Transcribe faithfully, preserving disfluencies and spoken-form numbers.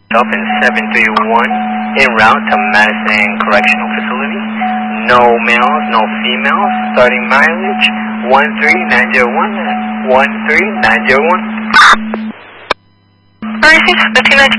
Dolphin seven three one, en route to Madison Correctional Facility. No males, no females. Starting mileage one three nine zero one, one three nine zero one. Receive fifty-nine